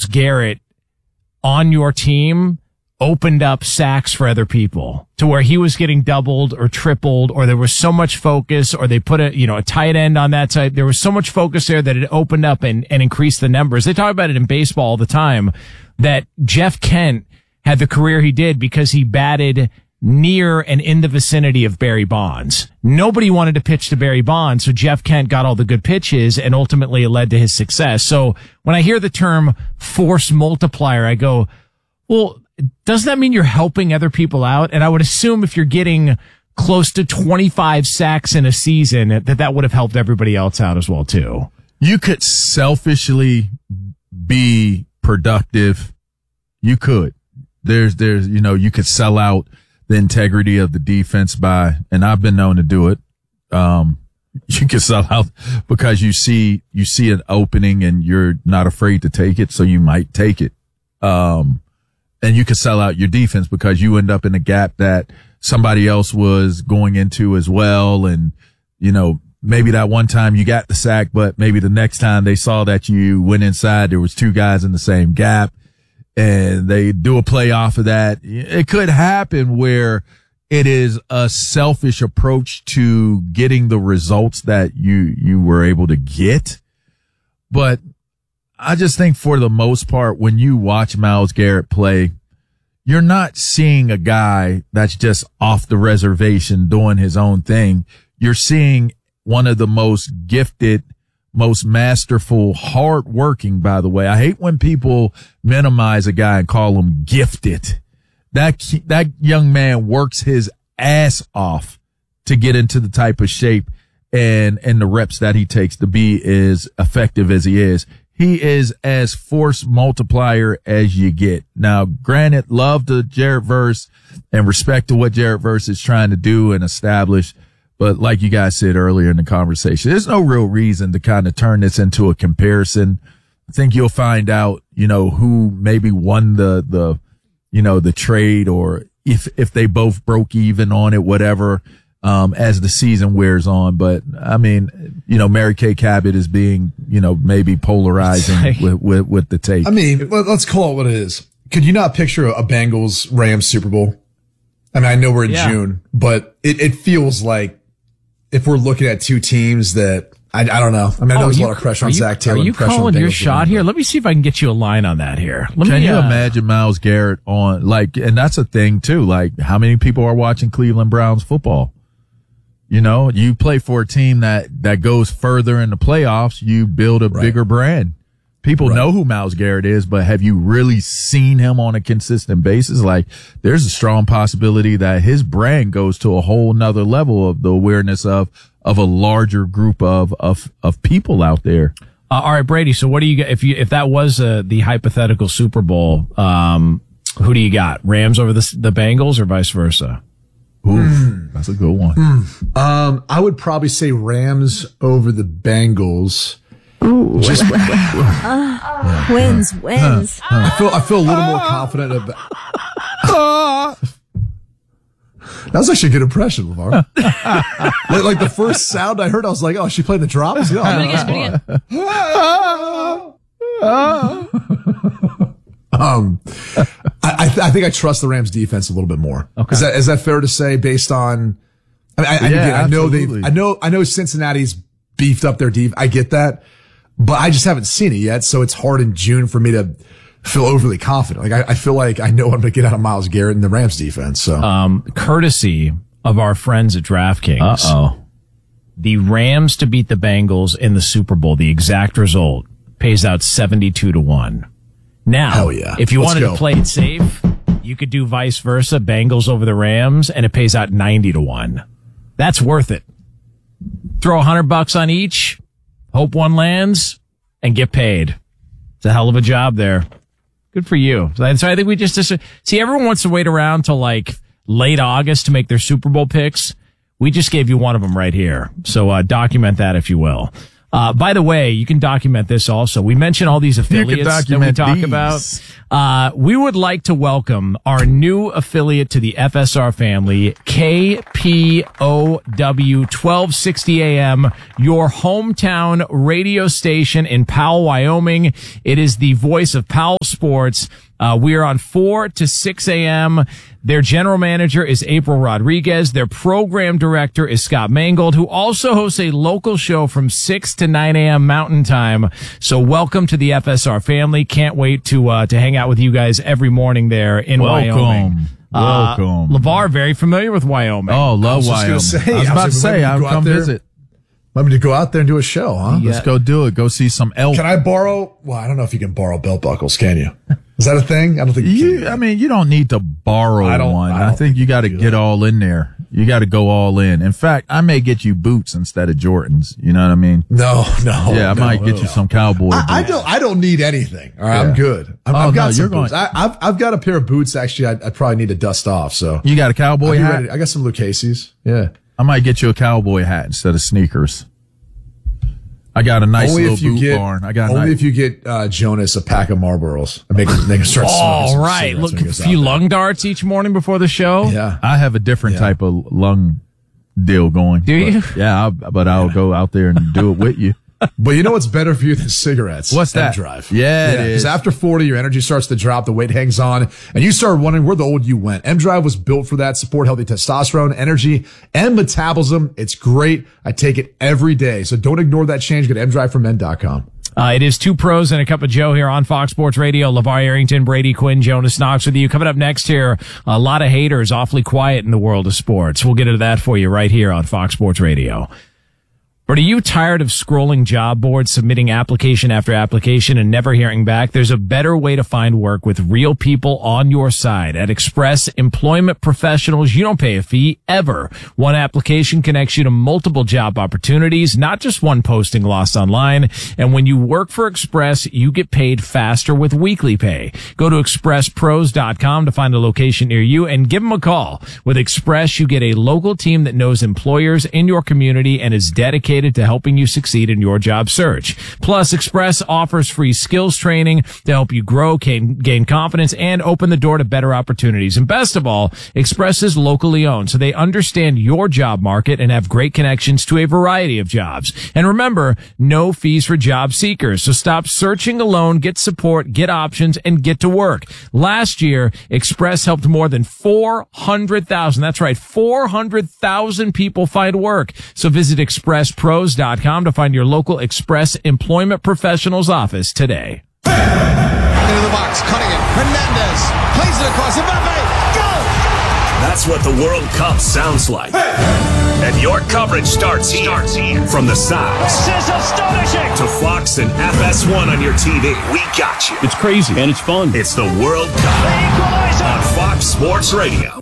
Garrett on your team opened up sacks for other people to where he was getting doubled or tripled, or there was so much focus, or they put a tight end on that side. There was so much focus there that it opened up and increased the numbers. They talk about it in baseball all the time, that Jeff Kent had the career he did because he batted near and in the vicinity of Barry Bonds. Nobody wanted to pitch to Barry Bonds, so Jeff Kent got all the good pitches, and ultimately it led to his success. So when I hear the term force multiplier, I go, well, doesn't that mean you're helping other people out? And I would assume if you're getting close to 25 sacks in a season, that would have helped everybody else out as well, too. You could selfishly be productive. You could. You could sell out the integrity of the defense by, and I've been known to do it. You can sell out because you see an opening and you're not afraid to take it, so you might take it. And you can sell out your defense because you end up in a gap that somebody else was going into as well. And, maybe that one time you got the sack, but maybe the next time they saw that you went inside, there was two guys in the same gap and they do a play off of that. It could happen where it is a selfish approach to getting the results that you were able to get. But I just think for the most part, when you watch Myles Garrett play, you're not seeing a guy that's just off the reservation doing his own thing. You're seeing one of the most gifted, most masterful, hardworking, by the way. I hate when people minimize a guy and call him gifted. That young man works his ass off to get into the type of shape and the reps that he takes to be as effective as he is. He is as force multiplier as you get. Now, granted, love to Jarrett Verse and respect to what Jarrett Verse is trying to do and establish. But like you guys said earlier in the conversation, there's no real reason to kind of turn this into a comparison. I think you'll find out, who maybe won the trade, or if they both broke even on it, whatever. As the season wears on. But I mean, Mary Kay Cabot is being, maybe polarizing with the take. I mean, let's call it what it is. Could you not picture a Bengals Rams Super Bowl? I mean, I know we're in June, but it feels like if we're looking at two teams that I don't know. I mean, I know there's a lot of pressure on Zach Taylor. Are you calling your shot here? Let me see if I can get you a line on that here. Can you imagine Myles Garrett on, and that's a thing too, how many people are watching Cleveland Browns football? You play for a team that goes further in the playoffs, you build a bigger brand. People know who Myles Garrett is, but have you really seen him on a consistent basis? There's a strong possibility that his brand goes to a whole nother level of the awareness of a larger group of people out there. All right, Brady. So what do you get if that was the hypothetical Super Bowl? Who do you got? Rams over the Bengals or vice versa? Ooh, that's a good one. I would probably say Rams over the Bengals. Ooh. Just wins. I feel a little more confident about. That was actually a good impression, LeVar. like the first sound I heard, I was like, "Oh, she played the drop." Do it again. I think I trust the Rams defense a little bit more. Okay. Is that fair to say based on, I know Cincinnati's beefed up their defense. I get that, but I just haven't seen it yet. So it's hard in June for me to feel overly confident. I feel like I know what I'm going to get out of Myles Garrett and the Rams defense. So, courtesy of our friends at DraftKings. The Rams to beat the Bengals in the Super Bowl, the exact result pays out 72-1. Now, hell yeah. If you wanted to play it safe, you could do vice versa, Bengals over the Rams, and it pays out 90-1. That's worth it. Throw $100 on each, hope one lands, and get paid. It's a hell of a job there. Good for you. So I think we just see, everyone wants to wait around till late August to make their Super Bowl picks. We just gave you one of them right here. So document that if you will. By the way, you can document this also. We mentioned all these affiliates that we talk about. We would like to welcome our new affiliate to the FSR family, KPOW 1260 AM, your hometown radio station in Powell, Wyoming. It is the voice of Powell Sports. We are on 4 to 6 a.m. Their general manager is April Rodriguez. Their program director is Scott Mangold, who also hosts a local show from 6 to 9 a.m. Mountain Time. So welcome to the FSR family. Can't wait to hang out with you guys every morning there in Wyoming. Welcome. LeVar, very familiar with Wyoming. Oh, love Wyoming. I was about to say, I'll come visit. Let me to go out there and do a show, huh? Yeah. Let's go do it. Go see some elk. Can I borrow? Well, I don't know if you can borrow belt buckles, can you? Is that a thing? I don't think you can. I mean, you don't need to borrow one. I think you got to get all in there. You got to go all in. In fact, I may get you boots instead of Jordans. You know what I mean? No. Yeah, I might get you some cowboy boots. I don't need anything. All right, yeah. I'm good. I've got some boots. I've got a pair of boots. Actually, I probably need to dust off. So you got a cowboy hat? I got some Lucchese's. Yeah. I might get you a cowboy hat instead of sneakers. I got a nice little boot barn. If you get Jonas a pack of Marlboros and make him start smoking. All right, look, a few lung darts each morning before the show. Yeah, I have a different type of lung deal going. Do you? Yeah, but I'll go out there and do it with you. But you know what's better for you than cigarettes? What's that? M-Drive. Yeah, because after 40, your energy starts to drop, the weight hangs on, and you start wondering where the old you went. M-Drive was built for that. Support healthy testosterone, energy, and metabolism. It's great. I take it every day. So don't ignore that change. Go to mdriveformen.com. It is Two Pros and a Cup of Joe here on Fox Sports Radio. LeVar Arrington, Brady Quinn, Jonas Knox with you. Coming up next here, a lot of haters, awfully quiet in the world of sports. We'll get into that for you right here on Fox Sports Radio. But are you tired of scrolling job boards, submitting application after application, and never hearing back? There's a better way to find work with real people on your side. At Express Employment Professionals, you don't pay a fee ever. One application connects you to multiple job opportunities, not just one posting lost online. And when you work for Express, you get paid faster with weekly pay. Go to expresspros.com to find a location near you and give them a call. With Express, you get a local team that knows employers in your community and is dedicated to helping you succeed in your job search. Plus, Express offers free skills training to help you grow, gain confidence, and open the door to better opportunities. And best of all, Express is locally owned, so they understand your job market and have great connections to a variety of jobs. And remember, no fees for job seekers. So stop searching alone, get support, get options, and get to work. Last year, Express helped more than 400,000. That's right, 400,000 people find work. So visit expresspros.com to find your local Express Employment Professionals office today. Into the box, cutting it. Hernandez plays it across. Mbappe, go! That's what the World Cup sounds like. And your coverage starts here. From the sounds. This is astonishing. To Fox and FS1 on your TV. We got you. It's crazy and it's fun. It's the World Cup on Fox Sports Radio.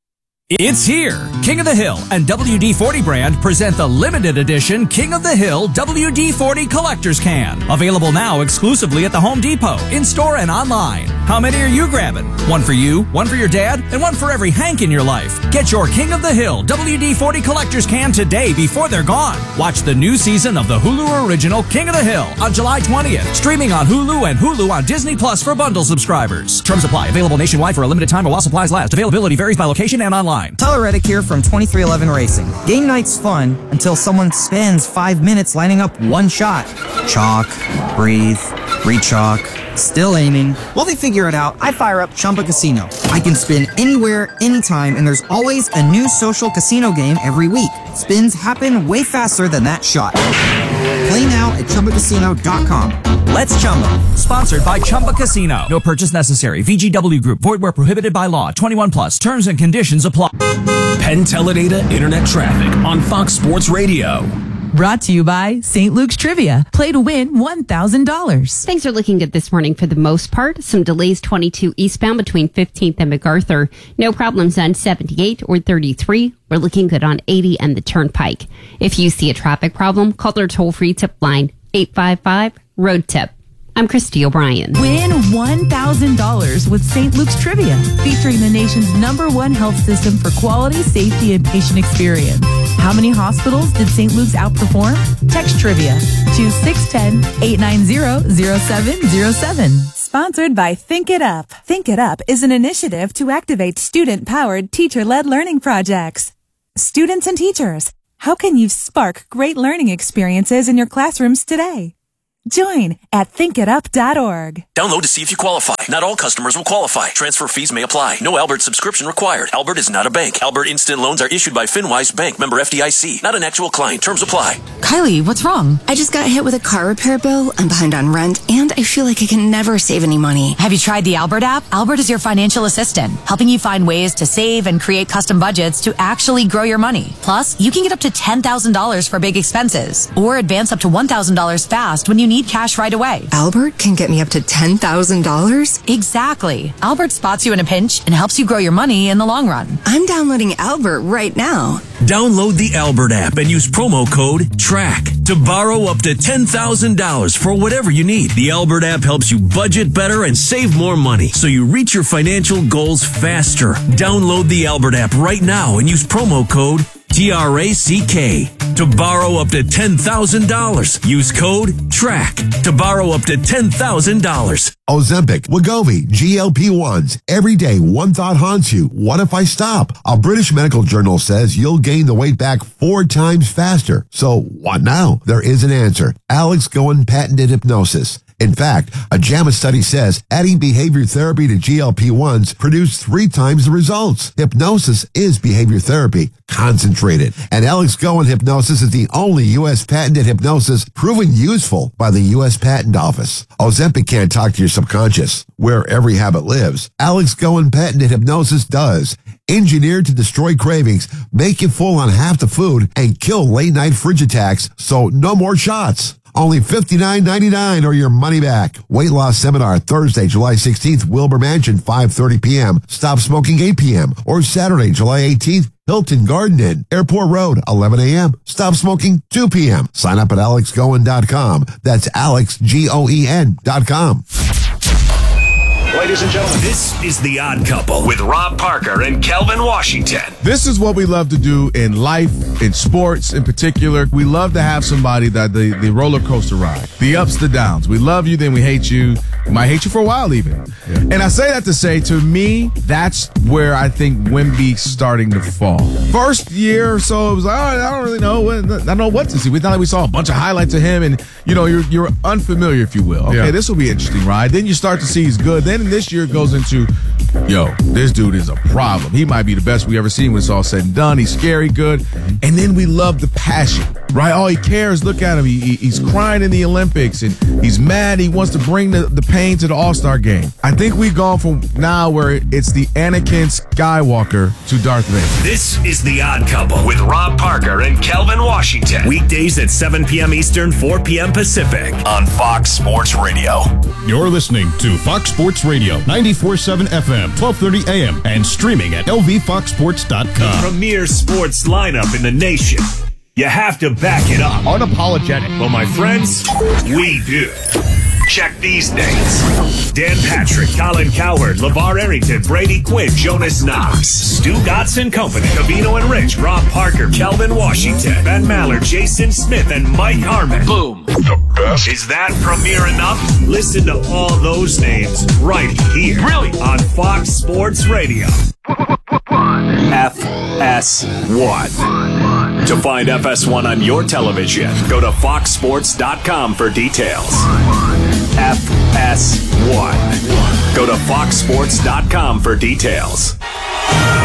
It's here. King of the Hill and WD-40 brand present the limited edition King of the Hill WD-40 Collector's Can. Available now exclusively at the Home Depot, in-store and online. How many are you grabbing? One for you, one for your dad, and one for every Hank in your life. Get your King of the Hill WD-40 Collector's Can today before they're gone. Watch the new season of the Hulu original King of the Hill on July 20th. Streaming on Hulu and Hulu on Disney Plus for bundle subscribers. Terms apply. Available nationwide for a limited time while supplies last. Availability varies by location and online. Tyler Reddick here from 2311 Racing. Game night's fun until someone spends 5 minutes lining up one shot. Chalk, breathe, re-chalk, still aiming. While they figure it out, I fire up Chumba Casino. I can spin anywhere, anytime, and there's always a new social casino game every week. Spins happen way faster than that shot. Play now at ChumbaCasino.com. Let's Chumba. Sponsored by Chumba Casino. No purchase necessary. VGW Group. Void where prohibited by law. 21 plus. Terms and conditions apply. Penn Teledata Internet Traffic on Fox Sports Radio. Brought to you by St. Luke's Trivia. Play to win $1,000. Things are looking good this morning for the most part. Some delays 22 eastbound between 15th and MacArthur. No problems on 78 or 33. We're looking good on 80 and the Turnpike. If you see a traffic problem, call their toll-free tip line 855-ROAD-TIP. I'm Christy O'Brien. Win $1,000 with St. Luke's Trivia, featuring the nation's #1 health system for quality, safety, and patient experience. How many hospitals did St. Luke's outperform? Text trivia to 610-890-0707. Sponsored by Think It Up. Think It Up is an initiative to activate student-powered, teacher-led learning projects. Students and teachers, how can you spark great learning experiences in your classrooms today? Join at thinkitup.org. Download to see if you qualify. Not all customers will qualify. Transfer fees may apply. No Albert subscription required. Albert is not a bank. Albert Instant Loans are issued by FinWise Bank, member FDIC. Not an actual client. Terms apply. Kylie, what's wrong? I just got hit with a car repair bill. I'm behind on rent, and I feel like I can never save any money. Have you tried the Albert app? Albert is your financial assistant, helping you find ways to save and create custom budgets to actually grow your money. Plus, you can get up to $10,000 for big expenses, or advance up to $1,000 fast when you need cash right away. Albert can get me up to $10,000? Exactly. Albert spots you in a pinch and helps you grow your money in the long run. I'm downloading Albert right now. Download the Albert app and use promo code TRACK to borrow up to $10,000 for whatever you need. The Albert app helps you budget better and save more money so you reach your financial goals faster. Download the Albert app right now and use promo code TRACK to borrow up to $10,000. Use code TRACK to borrow up to $10,000. Ozempic, Wegovy, GLP-1s. Every day, one thought haunts you. What if I stop? A British medical journal says you'll gain the weight back 4 times faster. So what now? There is an answer. Alex Goen patented hypnosis. In fact, a JAMA study says adding behavior therapy to GLP-1s produced 3 times the results. Hypnosis is behavior therapy, concentrated. And Alex Goen hypnosis is the only U.S. patented hypnosis proven useful by the U.S. Patent Office. Ozempic can't talk to your subconscious, where every habit lives. Alex Goen patented hypnosis does. Engineered to destroy cravings, make you full on half the food, and kill late-night fridge attacks, so no more shots. Only $59.99 or your money back. Weight loss seminar Thursday, July 16th, Wilbur Mansion, 5:30 p.m. Stop smoking 8 p.m. Or Saturday, July 18th, Hilton Garden Inn, Airport Road, 11 a.m. Stop smoking 2 p.m. Sign up at alexgoen.com. That's alexgoen.com. Ladies and gentlemen, this is The Odd Couple with Rob Parker and Kelvin Washington. This is what we love to do in life, in sports in particular. We love to have somebody that the roller coaster ride, the ups, the downs. We love you, then we hate you. We might hate you for a while even. Yeah. And I say that to say, to me, that's where I think Wemby's starting to fall. First year or so, it was like, I don't really know. I don't know what to see. We thought we saw a bunch of highlights of him, and you're unfamiliar, if you will. Okay, This will be an interesting ride. Then you start to see he's good. Then this year it goes into, this dude is a problem. He might be the best we ever seen when it's all said and done. He's scary good. And then we love the passion, right? All he cares, look at him. He's crying in the Olympics, and he's mad. He wants to bring the pain to the All-Star game. I think we've gone from now where it's the Anakin Skywalker to Darth Vader. This is The Odd Couple with Rob Parker and Kelvin Washington. Weekdays at 7 p.m. Eastern, 4 p.m. Pacific on Fox Sports Radio. You're listening to Fox Sports Radio, 94.7 FM, 1230 AM, and streaming at lvfoxsports.com. The premier sports lineup in the nation. You have to back it up. Unapologetic. Well, my friends, we do. Check these names: Dan Patrick, Colin Cowherd, LeVar Arrington, Brady Quinn, Jonas Knox, Stu Dotson Company, Cavino and Rich, Rob Parker, Kelvin Washington, Ben Maller, Jason Smith, and Mike Harmon. Boom. The best. Is that premiere enough? Listen to all those names right here. Really? On Fox Sports Radio. FS1. To find FS1 on your television, go to foxsports.com for details. FS1. Go to foxsports.com for details.